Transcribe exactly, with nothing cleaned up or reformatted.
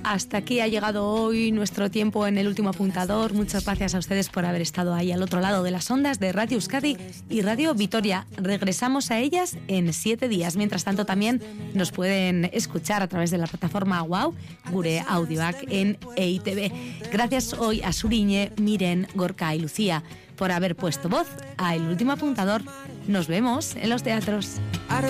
hasta aquí ha llegado hoy nuestro tiempo en el último apuntador. Muchas gracias a ustedes por haber estado ahí al otro lado de las ondas de Radio Euskadi y Radio Vitoria. Regresamos a ellas en siete días. Mientras tanto, también nos pueden escuchar a través de la plataforma Wow, Gure Audioak en E I Te Be. Gracias hoy a Suriñe, Miren, Gorka y Lucía por haber puesto voz a El Último Apuntador. Nos vemos en los teatros.